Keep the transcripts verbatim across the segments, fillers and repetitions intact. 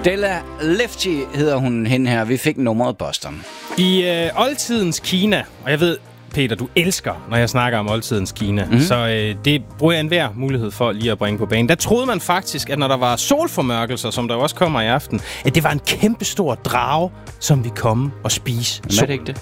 Stella Lefty hedder hun hende her. Vi fik nummeret Boston. I øh, oldtidens Kina, og jeg ved, Peter, du elsker, når jeg snakker om oldtidens Kina, mm-hmm. så øh, det bruger jeg enhver mulighed for lige at bringe på banen. Der troede man faktisk, at når der var solformørkelser, som der også kommer i aften, at det var en kæmpestor drage, som vi komme og spise. Men er det ikke det?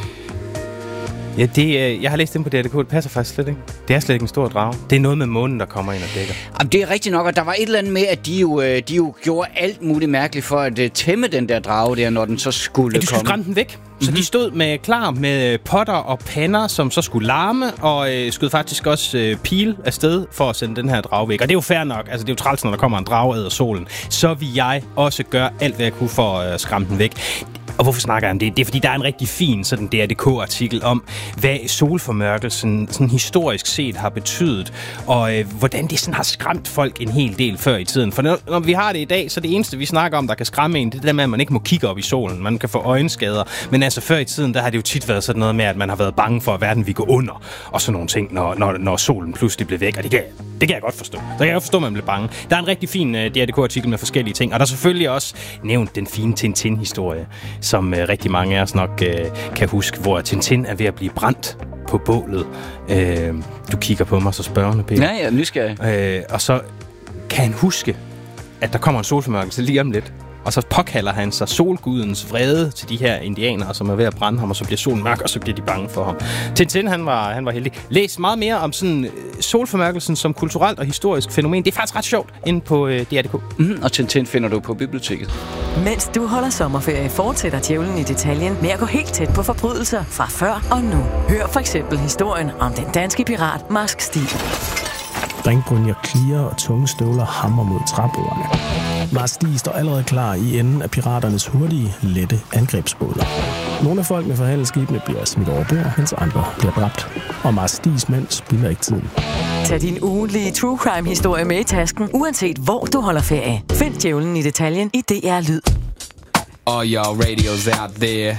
Ja, det, øh, jeg har læst det på D R K, det passer faktisk slet ikke. Det er slet ikke en stor drage. Det er noget med månen, der kommer ind og dækker. Jamen, det er rigtigt nok, og der var et eller andet med, at de jo, de jo gjorde alt muligt mærkeligt for at uh, tæmme den der drage der, når den så skulle ja, de skulle komme. skræmme den væk. Så mm-hmm. de stod med klar med potter og pander, som så skulle larme, og øh, skød faktisk også øh, pil afsted for at sende den her drage væk. Og det er jo fair nok. Altså, det er jo træls, når der kommer en drage æder solen. Så vil jeg også gøre alt, hvad jeg kunne for at øh, skræmme den væk. Og hvorfor snakker jeg om det? Det er, fordi der er en rigtig fin sådan D R D K-artikel om, hvad solformørkelsen sådan historisk set har betydet, og øh, hvordan det sådan har skræmt folk en hel del før i tiden. For når, når vi har det i dag, så det eneste, vi snakker om, der kan skræmme en, det er det der med, at man ikke må kigge op i solen. Man kan få øjenskader. Men altså før i tiden, der har det jo tit været sådan noget med, at man har været bange for, at verden vil gå under, og sådan nogle ting, når, når, når solen pludselig bliver væk. Og det kan, det kan jeg godt forstå. Så kan jeg godt forstå, at man bliver bange. Der er en rigtig fin uh, D R D K-artikel med forskellige ting, og der er selvfølgelig også nævnt den fine Tintin-historie, som øh, rigtig mange af os nok øh, kan huske, hvor Tintin er ved at blive brændt på bålet. Øh, du kigger på mig så spørgende, Peter. Ja, ja, nysgerrig. Øh, og så kan han huske, at der kommer en solformørkelse lige om lidt. Og så påkalder han sig solgudens vrede til de her indianere, som er ved at brænde ham, og så bliver solen mørk, og så bliver de bange for ham. Tintin, han var, han var heldig. Læs meget mere om sådan solformørkelsen som kulturelt og historisk fænomen. Det er faktisk ret sjovt inde på øh, D R D K. Mm, og Tintin finder du på biblioteket. Mens du holder sommerferie, fortsætter Djævlen i detaljen med at gå helt tæt på forbrydelser fra før og nu. Hør for eksempel historien om den danske pirat Marsk Stig. Ringbrynjer klirer og tunge støvler hammer mod træbordene. Marsk Stig står allerede klar i enden af piraternes hurtige, lette angrebsbåde. Nogle af folkene fra handelsskibene bliver smidt over bord, mens andre bliver dræbt. Og Marsk Stigs mænd spilder ikke tiden. Tag din ugentlige true crime-historie med i tasken, uanset hvor du holder ferie. Find Djævlen i detaljen i D R Lyd. All y'all radios out there.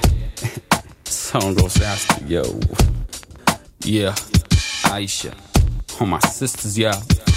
Song goes out to yo. Yeah, Aisha. All my sisters, yeah.